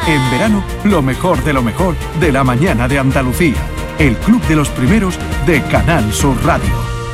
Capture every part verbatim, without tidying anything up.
En verano, lo mejor de lo mejor de la mañana de Andalucía. El club de los primeros de Canal Sur Radio.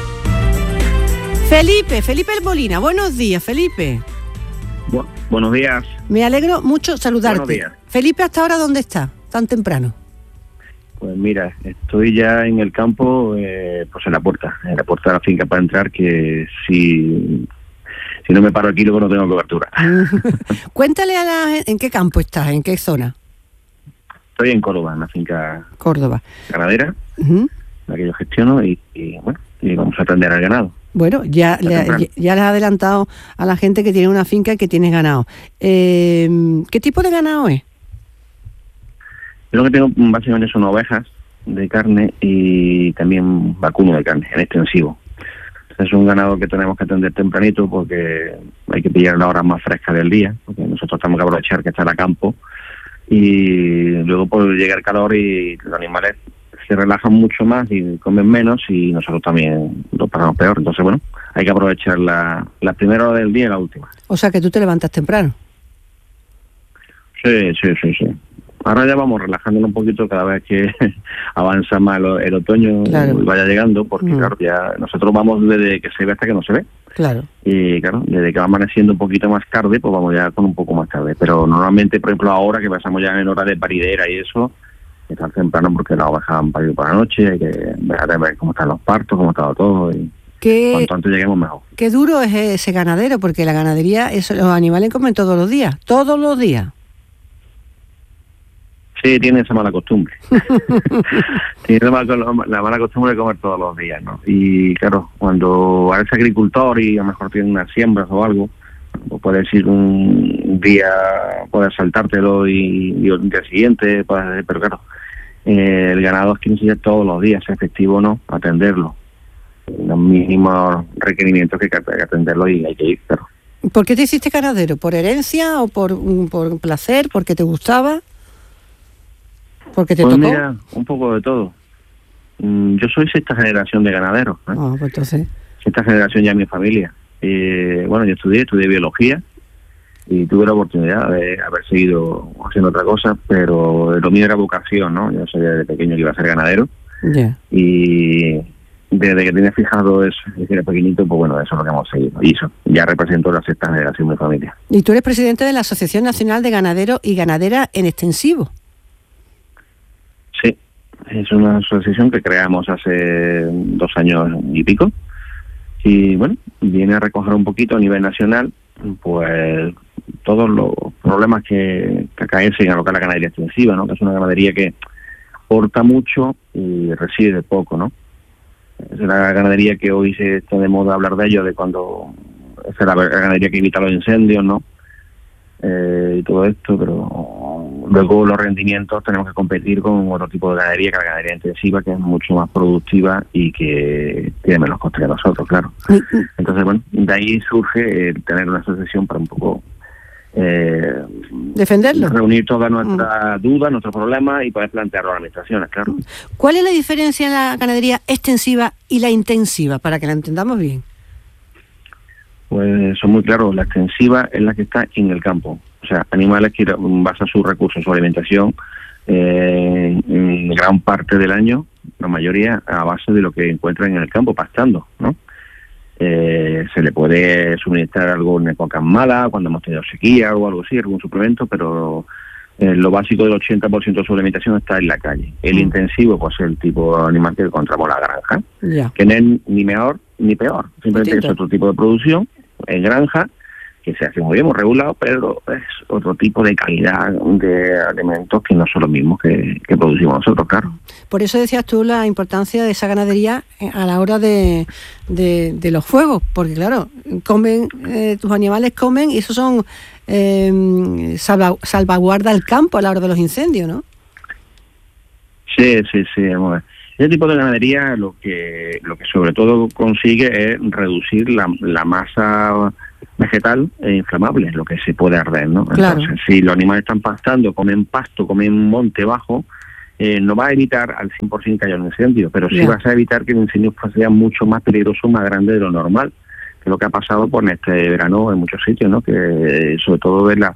Felipe, Felipe El Molina, buenos días, Felipe. Bu- buenos días. Me alegro mucho saludarte. Buenos días. Felipe, ¿hasta ahora dónde está? Tan temprano. Pues mira, estoy ya en el campo, eh, pues en la puerta, en la puerta de la finca para entrar, que si, si no me paro aquí luego no tengo cobertura. Cuéntale a la gente, ¿en qué campo estás? ¿En qué zona? Estoy en Córdoba, en la finca Córdoba. ganadera, Uh-huh. la que yo gestiono, y, y bueno, y vamos a atender al ganado. Bueno, ya le, ya, ya le has adelantado a la gente que tiene una finca y que tiene ganado. Eh, ¿Qué tipo de ganado es? Yo lo que tengo básicamente son ovejas de carne y también vacuno de carne, en extensivo. Es un ganado que tenemos que atender tempranito porque hay que pillar la hora más fresca del día, porque nosotros tenemos que aprovechar que está a campo, y luego puede llegar el calor y los animales se relajan mucho más y comen menos, y nosotros también lo pasamos peor. Entonces, bueno, hay que aprovechar la, la primera hora del día y la última. O sea, que tú te levantas temprano. Sí, sí, sí, sí. Ahora ya vamos relajándonos un poquito cada vez que avanza más el, el otoño, claro, y vaya llegando, porque mm. claro, ya nosotros vamos desde que se ve hasta que no se ve. Claro. Y claro, desde que va amaneciendo un poquito más tarde, pues vamos ya con un poco más tarde. Pero normalmente, por ejemplo, ahora que pasamos ya en hora de paridera y eso, está temprano porque las ovejas han parido por la noche, hay que ver, ver cómo están los partos, cómo está todo, y ¿Qué, cuanto antes lleguemos mejor. Qué duro es ese ganadero, porque la ganadería, eso, los animales comen todos los días, todos los días. Sí, tiene esa mala costumbre. Tiene la mala, la mala costumbre de comer todos los días, ¿no? Y claro, cuando eres agricultor y a lo mejor tienes unas siembras o algo, pues puedes ir un día, puedes saltártelo y, y el día siguiente, puedes, pero claro, eh, el ganado es que necesita todos los días, sea efectivo o no, atenderlo. Los mínimos requerimientos que hay que atenderlo y hay que ir, claro. ¿Por qué te hiciste ganadero? ¿Por herencia o por, por placer? ¿Porque te gustaba? ¿Porque te pues tocó? Mira, un poco de todo. Yo soy sexta generación de ganaderos, ¿eh? Ah, pues entonces... Sexta generación ya en mi familia. Eh, bueno, yo estudié, estudié biología y tuve la oportunidad de haber seguido haciendo otra cosa, pero lo mío era vocación, ¿no? Yo sabía desde pequeño que iba a ser ganadero. Yeah. Y desde que tenía fijado eso, desde era pequeñito, pues bueno, eso es lo que hemos seguido. Y eso, ya represento la sexta generación de mi familia. Y tú eres presidente de la Asociación Nacional de Ganaderos y Ganaderas en Extensivo. Sí, es una asociación que creamos hace dos años y pico, y bueno, viene a recoger un poquito a nivel nacional pues todos los problemas que, que acaecen a lo que es la ganadería extensiva, ¿no? Que es una ganadería que aporta mucho y reside poco, ¿no? Es la ganadería que hoy se está de moda hablar de ello, de cuando es la ganadería que evita los incendios, ¿no? Eh, y todo esto, pero luego los rendimientos tenemos que competir con otro tipo de ganadería, que la ganadería intensiva, que es mucho más productiva y que tiene menos costes que nosotros, claro. Entonces, bueno, de ahí surge el tener una asociación para un poco eh, defenderlo, reunir todas nuestras mm. dudas, nuestros problemas y poder plantearlo a las administraciones, claro. ¿Cuál es la diferencia en la ganadería extensiva y la intensiva, para que la entendamos bien? Pues son muy claros. La extensiva es la que está en el campo. O sea, animales que basan sus recursos, su alimentación, eh, en gran parte del año, la mayoría a base de lo que encuentran en el campo, pastando, ¿no? Eh, se le puede suministrar algo en épocas malas, cuando hemos tenido sequía o algo así, algún suplemento, pero eh, lo básico del ochenta por ciento de su alimentación está en la calle. El mm. intensivo, pues es el tipo de animal que encontramos en la granja, yeah. que no es ni mejor ni peor, simplemente es otro tipo de producción en granja, que se hace muy bien, muy regulado, pero es otro tipo de calidad de alimentos que no son los mismos que, que producimos nosotros, claro. Por eso decías tú la importancia de esa ganadería a la hora de, de, de los fuegos, porque claro, comen eh, tus animales comen y eso son eh, salva, salvaguarda el campo a la hora de los incendios, ¿no? Sí, sí, sí, vamos a ver. Ese tipo de ganadería lo que lo que sobre todo consigue es reducir la, la masa vegetal e inflamable, lo que se puede arder, ¿no? Claro. Entonces, si los animales están pastando, comen pasto, comen monte bajo, eh, no va a evitar al cien por ciento que haya un incendio, pero sí yeah. vas a evitar que el incendio sea mucho más peligroso, más grande de lo normal, que es lo que ha pasado por este verano en muchos sitios, ¿no? Que sobre todo de la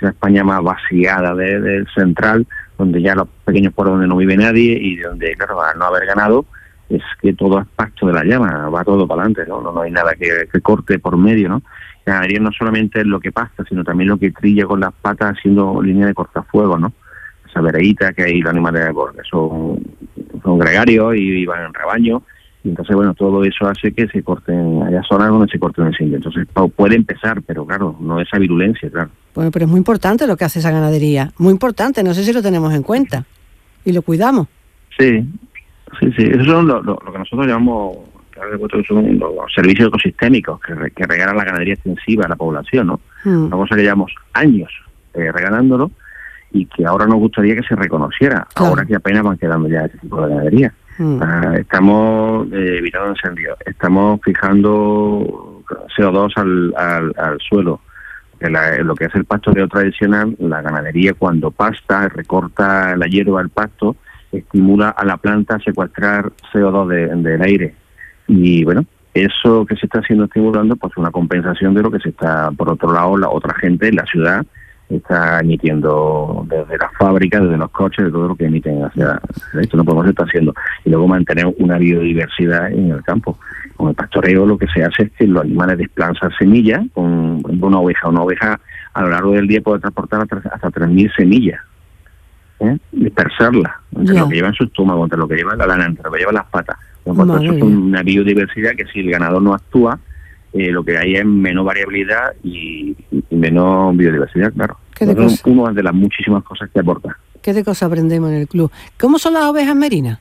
esa España más vaciada de, del central, donde ya los pequeños pueblos donde no vive nadie y donde, claro, al no haber ganado, es que todo es pasto de la llama, va todo para adelante, ¿no? No, no hay nada que, que corte por medio, ¿no? La ganadería no solamente es lo que pasta, sino también lo que trilla con las patas haciendo línea de cortafuegos, ¿no? Esa vereíta que hay los animales porque son, son gregarios y, y van en rebaño, y entonces, bueno, todo eso hace que se corten, haya zonas donde se corten el cinto. Entonces puede empezar, pero claro, no esa virulencia, claro. Bueno, pero es muy importante lo que hace esa ganadería, muy importante, no sé si lo tenemos en cuenta y lo cuidamos. Sí, sí, sí, eso son lo, lo, lo que nosotros llamamos, que son los servicios ecosistémicos que, que regalan la ganadería extensiva a la población, ¿no? Mm. Una cosa que llevamos años eh, regalándolo y que ahora nos gustaría que se reconociera, claro. Ahora que apenas van quedando ya ese tipo de ganadería. Mm. Uh, estamos eh, evitando incendios, estamos fijando C O dos al, al, al suelo. Que la, lo que es el pastoreo tradicional, la ganadería cuando pasta, recorta la hierba del pasto, estimula a la planta a secuestrar C O dos de, del aire. Y bueno, eso que se está haciendo estimulando, pues una compensación de lo que se está, por otro lado, la otra gente en la ciudad está emitiendo desde las fábricas, desde los coches, de todo lo que emiten hacia esto, no podemos estar haciendo. Y luego mantener una biodiversidad en el campo. Con el pastoreo lo que se hace es que los animales desplazan semillas, con una oveja, una oveja a lo largo del día puede transportar hasta tres mil semillas, ¿eh? Dispersarlas, entre yeah. lo que lleva en su estómago, entre lo que lleva en la lana, entre lo que lleva en las patas. Bueno, eso es una biodiversidad que si el ganador no actúa, eh, lo que hay es menos variabilidad y, y menos biodiversidad, claro. Es una de las muchísimas cosas que aporta. ¿Qué de cosas aprendemos en el club? ¿Cómo son las ovejas merinas?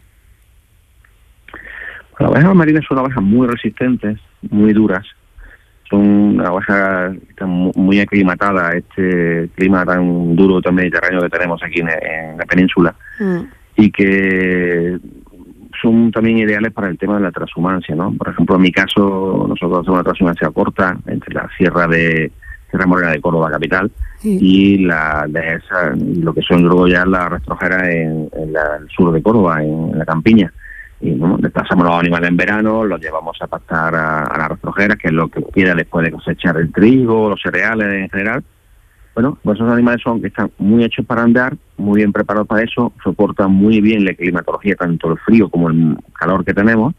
Las ovejas merinas son ovejas muy resistentes, muy duras. Son unas ovejas que están muy aclimatadas a este clima tan duro, tan mediterráneo que tenemos aquí en, en la península. Mm. Y que son también ideales para el tema de la transhumancia, ¿no? Por ejemplo, en mi caso, nosotros hacemos una transhumancia corta entre la sierra de Sierra Morena de Córdoba capital sí. y la de esa, lo que son luego ya las rastrojeras en, en la, el sur de Córdoba, en, en la campiña. Y bueno, desplazamos los animales en verano, los llevamos a pastar a, a las rastrojeras, que es lo que queda después de cosechar el trigo, los cereales en general. Bueno, pues esos animales son que están muy hechos para andar, muy bien preparados para eso, soportan muy bien la climatología, tanto el frío como el calor que tenemos,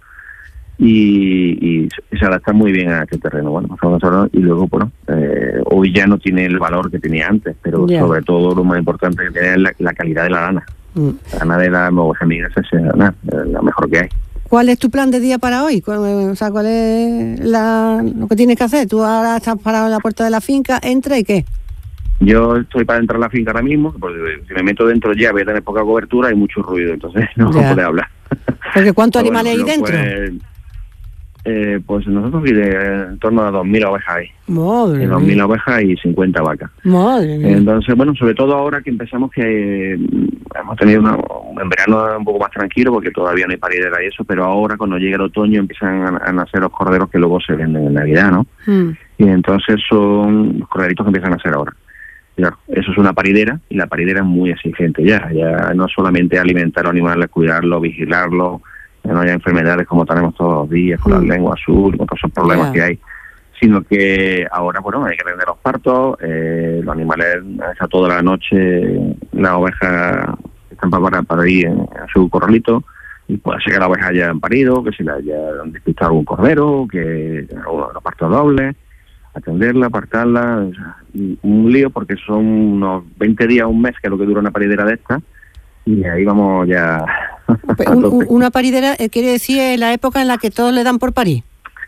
y, y se adaptan muy bien a este terreno. Bueno, y luego, bueno, eh, hoy ya no tiene el valor que tenía antes, pero yeah. sobre todo lo más importante que tiene es la, la calidad de la lana. Mm. La lana de la oveja negra es la, la mejor que hay. ¿Cuál es tu plan de día para hoy? O sea, ¿cuál es la, lo que tienes que hacer? Tú ahora estás parado en la puerta de la finca, entra y ¿qué? Yo estoy para entrar a la finca ahora mismo, porque si me meto dentro ya voy a tener poca cobertura y mucho ruido, entonces no voy a poder hablar. Porque ¿cuántos animales bueno, hay dentro? Pues, eh, pues nosotros de, en torno a dos mil ovejas hay. Madre dos mil ovejas y cincuenta vacas. Madre mía. Entonces, bueno, sobre todo ahora que empezamos que eh, hemos tenido una, un verano un poco más tranquilo porque todavía no hay paridera y eso, pero ahora cuando llega el otoño empiezan a, a nacer los corderos que luego se venden en Navidad, ¿no? Mm. Y entonces son los corderitos que empiezan a nacer ahora. Claro, eso es una paridera y la paridera es muy exigente ya, ya no solamente alimentar a los animales, cuidarlos, vigilarlos, que no haya enfermedades como tenemos todos los días, con mm. la lengua azul, con todos esos problemas yeah. que hay, sino que ahora, bueno, hay que atender los partos, eh, los animales, a toda la noche, las ovejas están para, para ir en, en su corralito, y puede ser que las ovejas hayan parido, que se le hayan despistado algún cordero, que uno de los partos dobles, atenderla, apartarla, o sea, un lío porque son unos veinte días, un mes, que es lo que dura una paridera de esta, y ahí vamos ya. un, una paridera eh, quiere decir la época en la que todos le dan por parir.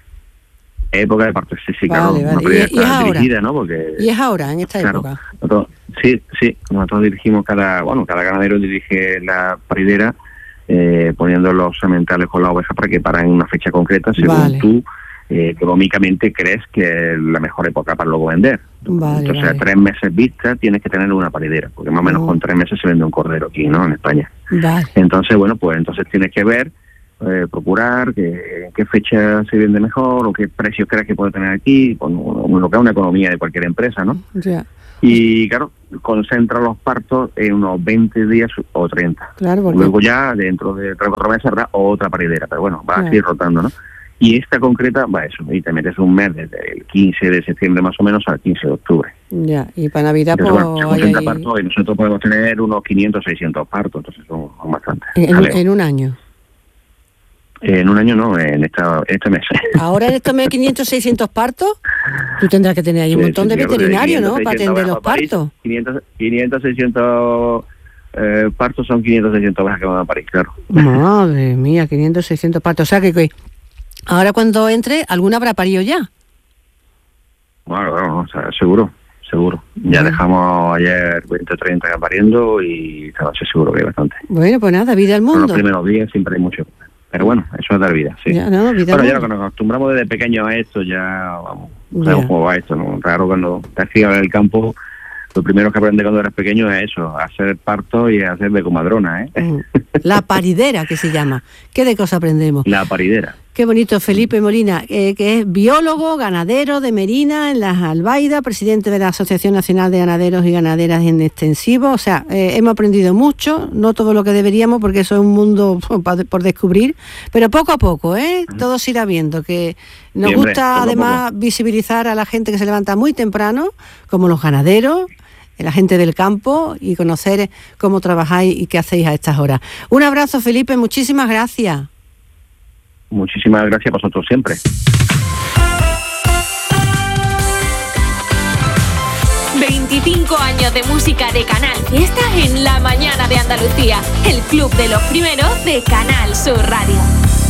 Época de parto, sí, sí, vale, claro. Vale. ¿Y, y es ahora? Dirigida, ¿no? Porque, y es ahora, en esta claro, época. Nosotros, sí, sí, nosotros dirigimos cada, bueno, cada ganadero dirige la paridera, eh, poniendo los sementales con la oveja para que paran en una fecha concreta, según vale. tú. Eh, económicamente crees que es la mejor época para luego vender. Vale, Entonces, vale. a tres meses vista tienes que tener una paridera, porque más o menos no. con tres meses se vende un cordero aquí, ¿no? En España. Vale. Entonces, bueno, pues entonces tienes que ver, eh, procurar que, qué fecha se vende mejor o qué precios crees que puede tener aquí, con lo que es una economía de cualquier empresa, ¿no? Ya. Y claro, concentra los partos en unos veinte días o treinta. Claro, porque... Luego ya, dentro de tres o cuatro meses, habrá otra paridera, pero bueno, va claro. a seguir rotando, ¿no? Y esta concreta va eso, y te metes un mes desde el quince de septiembre más o menos al quince de octubre. Ya, y para Navidad entonces, pues... bueno, se concentra hay... partos y nosotros podemos tener unos quinientos, seiscientos partos, entonces son, son bastantes. En, en un año. En un año no, en esta, este mes. Ahora en estos mes quinientos, seiscientos partos, tú tendrás que tener ahí un Sí, montón sí, de sí, veterinarios, ¿no? quinientos, Para seiscientos atender los París, partos. quinientos, quinientos, seiscientos eh, partos son quinientos, seiscientos ovejas que van a París, claro. Madre mía, quinientos, seiscientos partos. O sea que, que ahora cuando entre, ¿alguna habrá parido ya? Bueno, bueno, o sea, seguro, seguro. Ya Bueno. dejamos ayer veinte o treinta pariendo y esta noche seguro que hay bastante. Bueno, pues nada, vida al Son mundo. los primeros días siempre hay mucho. Pero bueno, eso es dar vida, sí. Ya, no, vida Bueno, al ya lo que mundo. nos acostumbramos desde pequeños a esto, ya vamos, Ya. sabemos cómo va esto, ¿no? Claro, cuando te has criado en el campo, lo primero que aprendes cuando eres pequeño es eso, a hacer parto y a hacer de comadrona, ¿eh? Mm. La paridera, que se llama. ¿Qué de cosa aprendemos? La paridera. Qué bonito, Felipe Molina, eh, que es biólogo, ganadero de Merina, en las Albaidas, presidente de la Asociación Nacional de Ganaderos y Ganaderas en Extensivo. O sea, eh, hemos aprendido mucho, no todo lo que deberíamos, porque eso es un mundo por descubrir, pero poco a poco, ¿eh? Todo se irá viendo, que nos Siempre, gusta poco a además visibilizar a la gente que se levanta muy temprano, como los ganaderos, la gente del campo, y conocer cómo trabajáis y qué hacéis a estas horas. Un abrazo, Felipe, muchísimas gracias. Muchísimas gracias a vosotros siempre. veinticinco años de música de Canal Fiesta en la mañana de Andalucía. El club de los primeros de Canal Sur Radio.